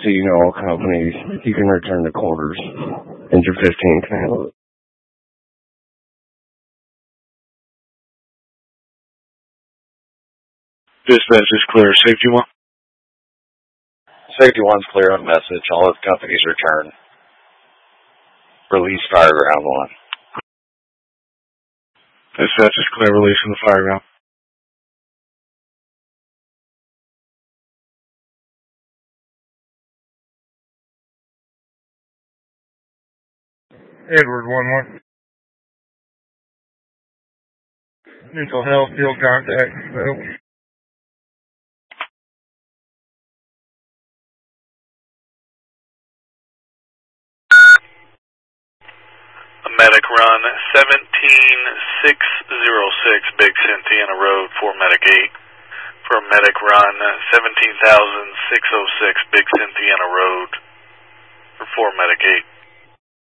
so you know all companies, you can return to quarters. Engine 15 can handle it. Dispatch is clear. Safety 1? Safety 1's clear on message. All of the companies return. Release Fireground 1. Dispatch is clear. Releasing the Fireground. Edward 1-1. Neutral health, field contact. Medic run 17606 Big Cynthiana Road for Medic 8. For Medic run 17606 Big Cynthiana Road for Medic 8.